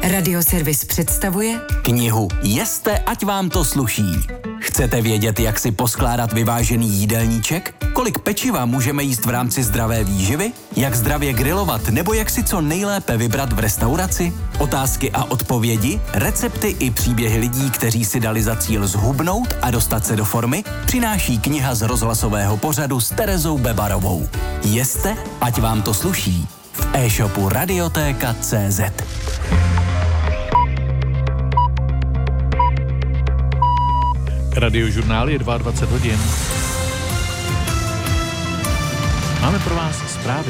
Radioservis představuje knihu Jeste, ať vám to sluší. Chcete vědět, jak si poskládat vyvážený jídelníček? Kolik pečiva můžeme jíst v rámci zdravé výživy? Jak zdravě grilovat nebo jak si co nejlépe vybrat v restauraci? Otázky a odpovědi, recepty i příběhy lidí, kteří si dali za cíl zhubnout a dostat se do formy, přináší kniha z rozhlasového pořadu s Terezou Bebarovou. Jeste, ať vám to sluší. V e-shopu Radiotéka.cz. Radiožurnál je 22 hodin. Máme pro vás zprávy.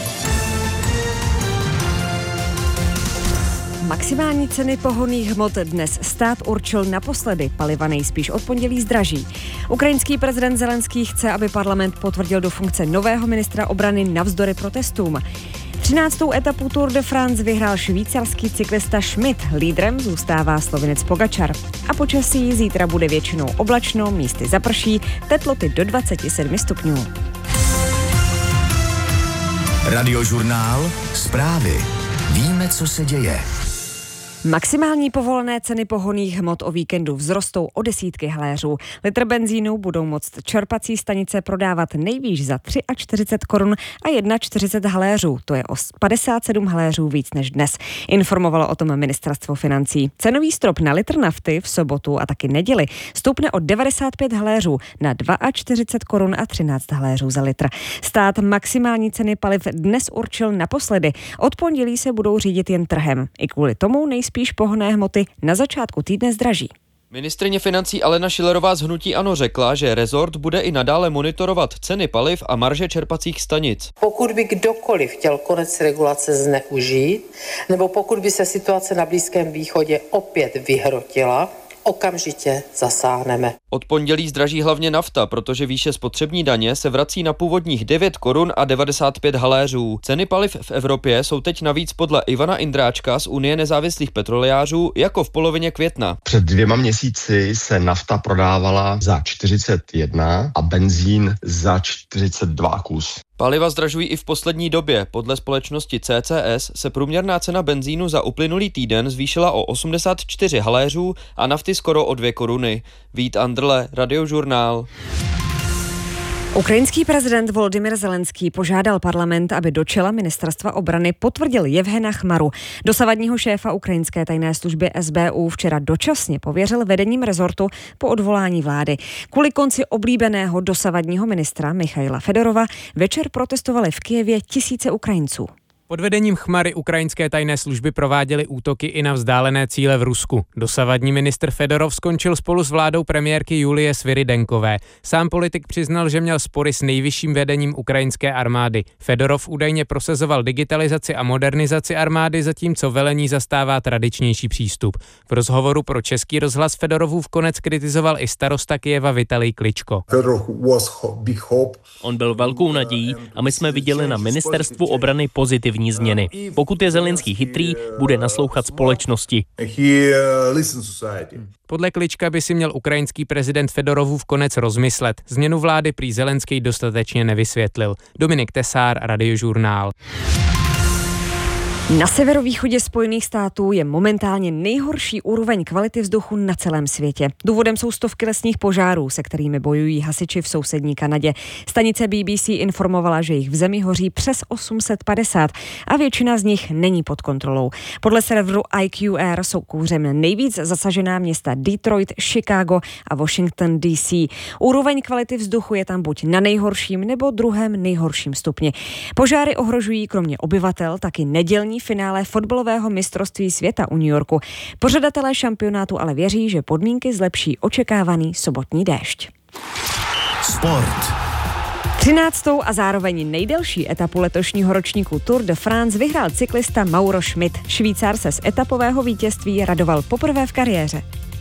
Maximální ceny pohonných hmot dnes stát určil naposledy, paliva nejspíš od pondělí zdraží. Ukrajinský prezident Zelenský chce, aby parlament potvrdil do funkce nového ministra obrany navzdory protestům. 13. etapu Tour de France vyhrál švýcarský cyklista Schmidt, lídrem zůstává Slovinec Pogačar. A počasí zítra bude většinou oblačno, místy zaprší, teploty do 27 stupňů. Radiožurnál, zprávy. Víme, co se děje. Maximální povolené ceny pohonných hmot o víkendu vzrostou o desítky haléřů. Litr benzínu budou moct čerpací stanice prodávat nejvýš za 43 korun a 41 haléřů. To je o 57 haléřů víc než dnes. Informovalo o tom ministerstvo financí. Cenový strop na litr nafty v sobotu a taky neděli stoupne o 95 haléřů na 42 korun a 13 haléřů za litr. Stát maximální ceny paliv dnes určil naposledy. Od pondělí se budou řídit jen trhem. I kvůli tomu nejspíš pohonné hmoty na začátku týdne zdraží. Ministryně financí Alena Schillerová z hnutí ANO řekla, že rezort bude i nadále monitorovat ceny paliv a marže čerpacích stanic. Pokud by kdokoliv chtěl konec regulace zneužít, nebo pokud by se situace na Blízkém východě opět vyhrotila, okamžitě zasáhneme. Od pondělí zdraží hlavně nafta, protože výše spotřební daně se vrací na původních 9 korun a 95 haléřů. Ceny paliv v Evropě jsou teď navíc podle Ivana Indráčka z Unie nezávislých petrolejářů jako v polovině května. Před 2 měsíci se nafta prodávala za 41 a benzín za 42 kus. Paliva zdražují i v poslední době. Podle společnosti CCS se průměrná cena benzínu za uplynulý týden zvýšila o 84 haléřů a nafty skoro o 2 koruny. Vít Andrle, Radiožurnál. Ukrajinský prezident Volodymyr Zelenský požádal parlament, aby do čela ministerstva obrany potvrdil Jevhena Chmaru. Dosavadního šéfa ukrajinské tajné služby SBU včera dočasně pověřil vedením rezortu po odvolání vlády. Kvůli konci oblíbeného dosavadního ministra Michaila Fedorova večer protestovali v Kyjevě tisíce Ukrajinců. Pod vedením Chmary ukrajinské tajné služby prováděly útoky i na vzdálené cíle v Rusku. Dosavadní ministr Fedorov skončil spolu s vládou premiérky Julie Sviridenkové. Sám politik přiznal, že měl spory s nejvyšším vedením ukrajinské armády. Fedorov údajně prosazoval digitalizaci a modernizaci armády, zatímco velení zastává tradičnější přístup. V rozhovoru pro Český rozhlas Fedorovův konec kritizoval i starosta Kyjeva Vitalij Kličko. On byl velkou nadějí a my jsme viděli na ministerstvu obrany pozitivní změny. Pokud je Zelenský chytrý, bude naslouchat společnosti. Podle Klička by si měl ukrajinský prezident Fedorovův konec rozmyslet. Změnu vlády prý Zelenský dostatečně nevysvětlil. Dominik Tesár, Radiožurnál. Na severovýchodě Spojených států je momentálně nejhorší úroveň kvality vzduchu na celém světě. Důvodem jsou stovky lesních požárů, se kterými bojují hasiči v sousední Kanadě. Stanice BBC informovala, že jich v zemi hoří přes 850 a většina z nich není pod kontrolou. Podle serveru IQR jsou kouřem nejvíc zasažená města Detroit, Chicago a Washington DC. Úroveň kvality vzduchu je tam buď na nejhorším nebo druhém nejhorším stupni. Požáry ohrožují kromě obyvatel taky nedělní finále fotbalového mistrovství světa u New Yorku. Pořadatelé šampionátu ale věří, že podmínky zlepší očekávaný sobotní déšť. Sport. 13. a zároveň nejdelší etapu letošního ročníku Tour de France vyhrál cyklista Mauro Schmidt. Švýcar se z etapového vítězství radoval poprvé v kariéře.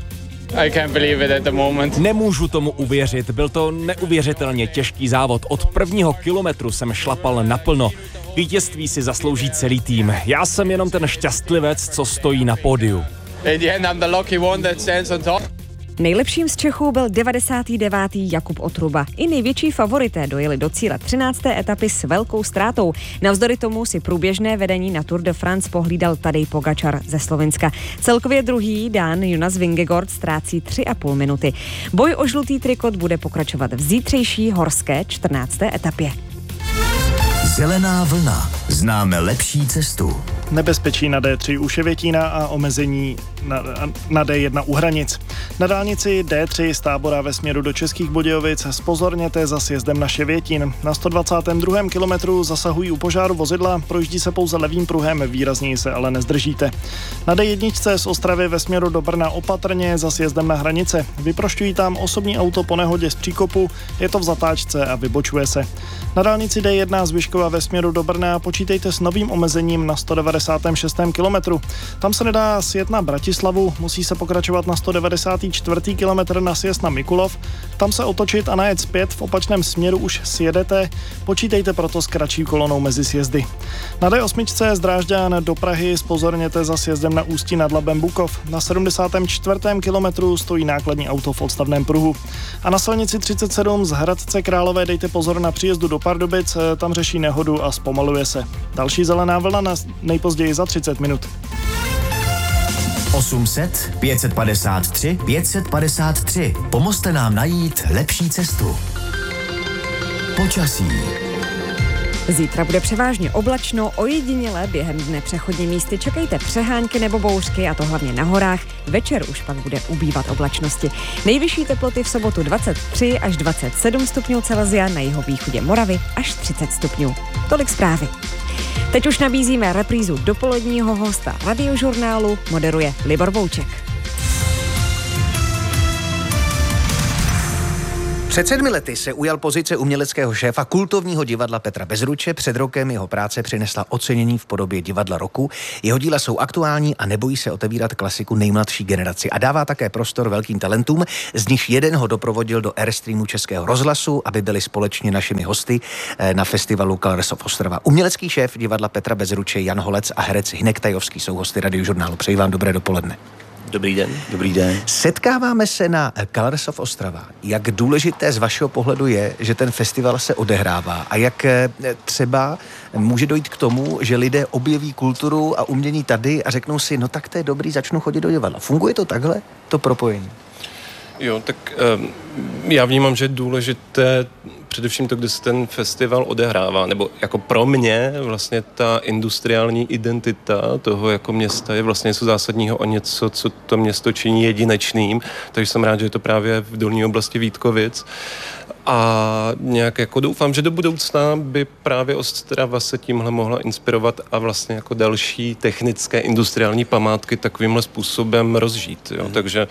Nemůžu tomu uvěřit, byl to neuvěřitelně těžký závod. Od prvního kilometru jsem šlapal naplno. Vítězství si zaslouží celý tým. Já jsem jenom ten šťastlivec, co stojí na pódiu. Nejlepším z Čechů byl 99. Jakub Otruba. I největší favorité dojeli do cíle 13. etapy s velkou ztrátou. Navzdory tomu si průběžné vedení na Tour de France pohlídal Tadej Pogačar ze Slovenska. Celkově druhý Dán Jonas Vingegaard ztrácí 3,5 minuty. Boj o žlutý trikot bude pokračovat v zítřejší horské 14. etapě. Zelená vlna. Známe lepší cestu. Nebezpečí na D3 u Ševětína a omezení na D1 u hranic. Na dálnici D3 z Tábora ve směru do Českých Budějovic zpozorněte za sjezdem na Ševětín. Na 122. kilometru zasahují u požáru vozidla, projíždí se pouze levým pruhem, výrazněji se ale nezdržíte. Na D1 z Ostravy ve směru do Brna opatrně za sjezdem na hranice. Vyprošťují tam osobní auto po nehodě z příkopu, je to v zatáčce a vybočuje se. Na dálnici D1 z Vyškova ve směru do Brna počítejte s novým omezením na 196. kilometru. Tam se nedá sjet na Bratislavu, musí se pokračovat na 194. kilometr na sjezd na Mikulov. Tam se otočit a najet zpět, v opačném směru už sjedete. Počítejte proto s kratší kolonou mezi sjezdy. Na D8 z Drážďan do Prahy zpozorněte za sjezdem na Ústí nad Labem Bukov. Na 74. kilometru stojí nákladní auto v odstavném pruhu. A na silnici 37 z Hradce Králové dejte pozor na příjezdu do Pardubic, tam řeší nehodu a zpomaluje se. Další zelená vlna nejpozději za 30 minut. 800 553 553. Pomozte nám najít lepší cestu. Počasí. Zítra bude převážně oblačno, ojediněle během dne přechodně místy čekejte přehánky nebo bouřky, a to hlavně na horách. Večer už pak bude ubývat oblačnosti. Nejvyšší teploty v sobotu 23 až 27 stupňů Celsia, na jihovýchodě Moravy až 30 stupňů. Tolik zprávy. Teď už nabízíme reprízu dopoledního hosta Radiožurnálu, moderuje Libor Bouček. Před 7 lety se ujal pozice uměleckého šéfa kultovního divadla Petra Bezruče. Před rokem jeho práce přinesla ocenění v podobě divadla roku. Jeho díla jsou aktuální a nebojí se otevírat klasiku nejmladší generaci. A dává také prostor velkým talentům, z nich jeden ho doprovodil do Airstreamu Českého rozhlasu, aby byli společně našimi hosty na festivalu Colors of Ostrava. Umělecký šéf divadla Petra Bezruče Jan Holec a herec Hynek Tajovský jsou hosty Radiožurnálu. Přeji vám dobré dopoledne. Dobrý den. Dobrý den. Setkáváme se na Colors of Ostrava. Jak důležité z vašeho pohledu je, že ten festival se odehrává a jak třeba může dojít k tomu, že lidé objeví kulturu a umění tady a řeknou si, no tak to je dobrý, začnu chodit do divadla. Funguje to takhle, to propojení? Jo, tak já vnímám, že je důležité především to, kde se ten festival odehrává, nebo jako pro mě vlastně ta industriální identita toho jako města je vlastně něco zásadního a něco, co to město činí jedinečným, takže jsem rád, že je to právě v dolní oblasti Vítkovic. A nějak jako doufám, že do budoucna by právě Ostrava se tímhle mohla inspirovat a vlastně jako další technické industriální památky takovýmhle způsobem rozžít. Jo. Takže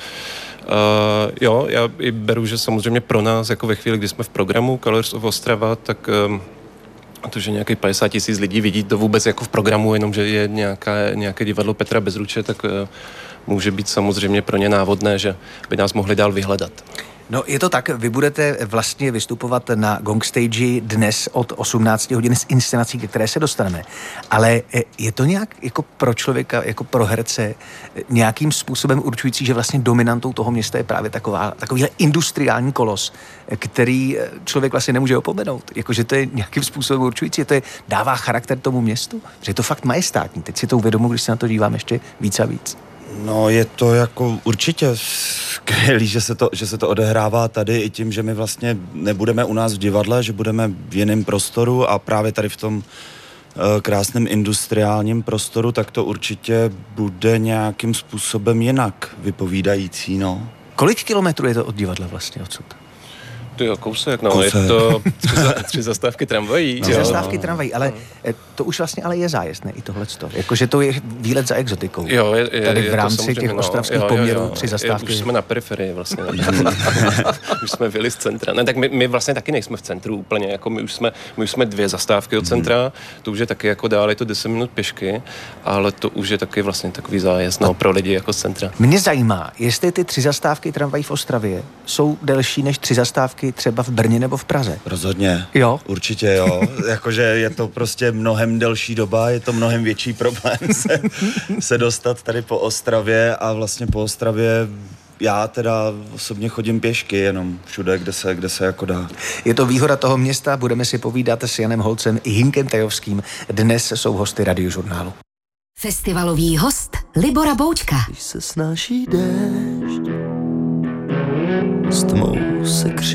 jo, já i beru, že samozřejmě pro nás, jako ve chvíli, kdy jsme v programu Colors of Ostrava, tak to, že nějakých 50 000 lidí vidí to vůbec jako v programu, jenom že je nějaké divadlo Petra Bezruče, tak může být samozřejmě pro ně návodné, že by nás mohli dál vyhledat. No je to tak, vy budete vlastně vystupovat na Gong Stage dnes od 18 hodin s inscenací, ke které se dostaneme. Ale je to nějak jako pro člověka, jako pro herce nějakým způsobem určující, že vlastně dominantou toho města je právě takovýhle industriální kolos, který člověk vlastně nemůže opomenout. Jakože to je nějakým způsobem určující, to je, dává charakter tomu městu, že je to fakt majestátní. Teď si to uvědomuji, když se na to dívám ještě víc a víc. No je to jako určitě skvělý, že se to odehrává tady i tím, že my vlastně nebudeme u nás v divadle, že budeme v jiném prostoru a právě tady v tom krásném industriálním prostoru, tak to určitě bude nějakým způsobem jinak vypovídající, no. Kolik kilometrů je to od divadla vlastně odsud? To je kousek, no, je to 3 zastávky tramvají. 3 zastávky tramvají, ale to už vlastně ale je zájezd, ne, i tohleto. Jakože to je výlet za exotikou. Jo, tady v rámci těch ostravských poměrů 3 zastávky. Už jsme na periferii vlastně. Už jsme vyjeli z centra. Ne, tak my vlastně taky nejsme v centru úplně, jako my už jsme 2 zastávky od centra, to už je taky jako dál, je to 10 minut pěšky, ale to už je taky vlastně takový zájezd, no, pro lidi jako z centra. Mě zajímá, jestli ty 3 zastávky tramvají v Ostravě jsou delší než 3 zastávky třeba v Brně nebo v Praze. Rozhodně. Jo? Určitě jo. Jakože je to prostě mnohem delší doba, je to mnohem větší problém se dostat tady po Ostravě a vlastně po Ostravě Já teda osobně chodím pěšky jenom všude, kde se jako dá. Je to výhoda toho města, budeme si povídat s Janem Holcem i Hinkem Tajovským. Dnes jsou hosty Radiožurnálu. Festivalový host Libora Boučka. Když se snáší déšť, s tmou se